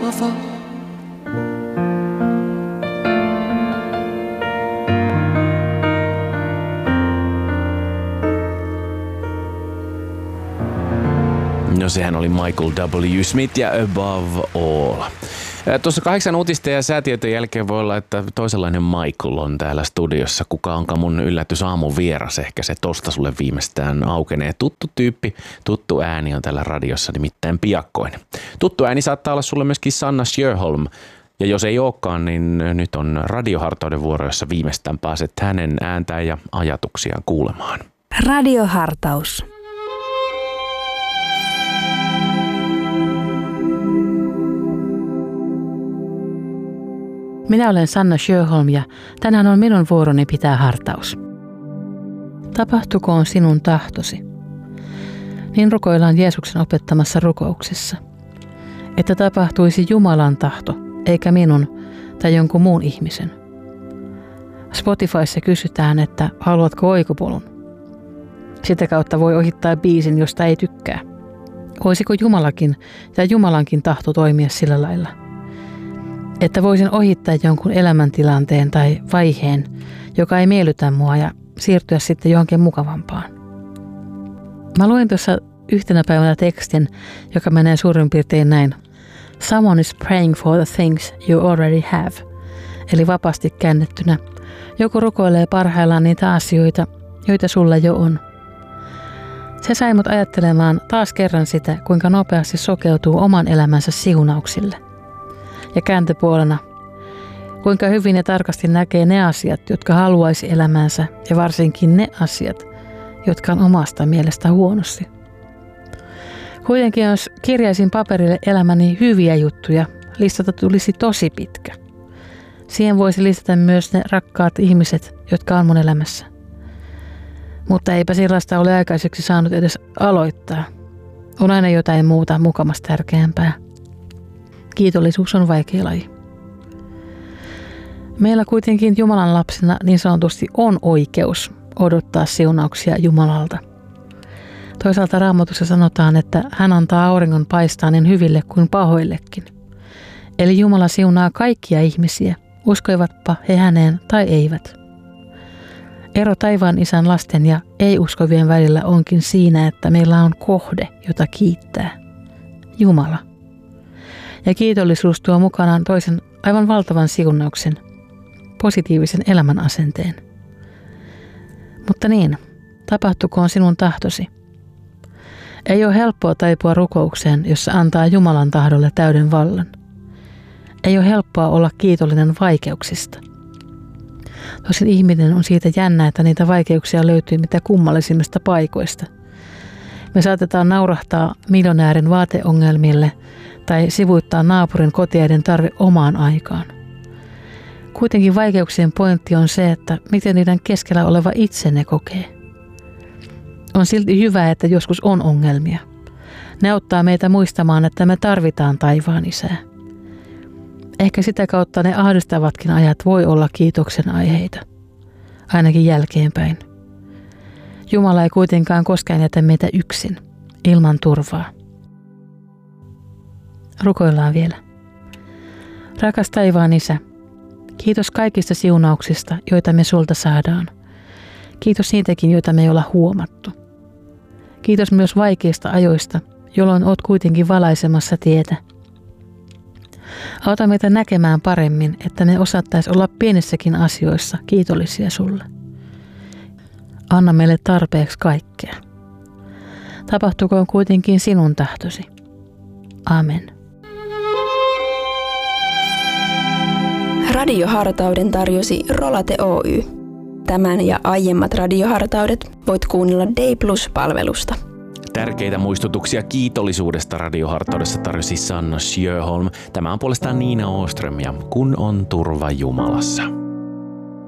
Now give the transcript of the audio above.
for. No sehän oli Michael W. Smith ja Above All. Tuossa 8 uutisten ja säätietojen jälkeen voi olla, että toisenlainen Michael on täällä studiossa. Kuka onkaan mun yllätys aamun vieras, ehkä se tosta sulle viimeistään aukenee. Tuttu tyyppi, tuttu ääni on täällä radiossa nimittäin piakkoin. Tuttu ääni saattaa olla sulle myöskin Sanna Sjöholm. Ja jos ei olekaan, niin nyt on Radiohartauden vuoro, jossa viimeistään pääset hänen ääntään ja ajatuksiaan kuulemaan. Radiohartaus. Minä olen Sanna Sjöholm ja tänään on minun vuoroni pitää hartaus. Tapahtukoon sinun tahtosi. Niin rukoillaan Jeesuksen opettamassa rukouksessa. Että tapahtuisi Jumalan tahto, eikä minun tai jonkun muun ihmisen. Spotifyssa kysytään, että haluatko oikopolun. Sitä kautta voi ohittaa biisin, josta ei tykkää. Voisiko Jumalakin ja Jumalankin tahto toimia sillä lailla? Että voisin ohittaa jonkun elämäntilanteen tai vaiheen, joka ei miellytä mua ja siirtyä sitten johonkin mukavampaan. Mä luin tuossa yhtenä päivänä tekstin, joka menee suurin piirtein näin. Someone is praying for the things you already have. Eli vapaasti käännettynä. Joku rukoilee parhaillaan niitä asioita, joita sulla jo on. Se sai mut ajattelemaan taas kerran sitä, kuinka nopeasti sokeutuu oman elämänsä siunauksille. Ja kääntöpuolena, kuinka hyvin ja tarkasti näkee ne asiat, jotka haluaisi elämäänsä ja varsinkin ne asiat, jotka on omasta mielestä huonosti. Kuitenkin jos kirjaisin paperille elämäni hyviä juttuja, listata tulisi tosi pitkä. Siihen voisi listata myös ne rakkaat ihmiset, jotka on mun elämässä. Mutta eipä sellaista ole aikaiseksi saanut edes aloittaa. On aina jotain muuta mukamasta tärkeämpää. Kiitollisuus on vaikea laji. Meillä kuitenkin Jumalan lapsena niin sanotusti on oikeus odottaa siunauksia Jumalalta. Toisaalta Raamatussa sanotaan, että hän antaa auringon paistaa niin hyville kuin pahoillekin. Eli Jumala siunaa kaikkia ihmisiä, uskoivatpa he häneen tai eivät. Ero taivaan isän lasten ja ei-uskovien välillä onkin siinä, että meillä on kohde, jota kiittää. Jumala. Ja kiitollisuus tuo mukanaan toisen aivan valtavan siunauksen, positiivisen elämän asenteen. Mutta niin, tapahtukoon sinun tahtosi. Ei ole helppoa taipua rukoukseen, jossa antaa Jumalan tahdolle täyden vallan. Ei ole helppoa olla kiitollinen vaikeuksista. Tosin ihminen on siitä jännä, että niitä vaikeuksia löytyy mitä kummallisimmista paikoista. Me saatetaan naurahtaa miljonäärin vaateongelmille tai sivuuttaa naapurin kotiäidin tarve omaan aikaan. Kuitenkin vaikeuksien pointti on se, että miten niiden keskellä oleva itse ne kokee. On silti hyvä, että joskus on ongelmia. Ne auttaa meitä muistamaan, että me tarvitaan taivaan isää. Ehkä sitä kautta ne ahdistavatkin ajat voi olla kiitoksen aiheita, ainakin jälkeenpäin. Jumala ei kuitenkaan koskaan jätä meitä yksin, ilman turvaa. Rukoillaan vielä. Rakas taivaan isä, kiitos kaikista siunauksista, joita me sulta saadaan. Kiitos niitäkin, joita me ei olla huomattu. Kiitos myös vaikeista ajoista, jolloin oot kuitenkin valaisemassa tietä. Auta meitä näkemään paremmin, että me osattaisiin olla pienissäkin asioissa kiitollisia sulle. Anna meille tarpeeksi kaikkea. Tapahtukoon kuitenkin sinun tahtosi. Amen. Radiohartauden tarjosi Rolate Oy. Tämän ja aiemmat radiohartaudet voit kuunnella Day Plus-palvelusta. Tärkeitä muistutuksia kiitollisuudesta Radiohartaudessa tarjosi Sanna Sjöholm. Tämä on puolestaan Niina Åström ja Kun on turva Jumalassa.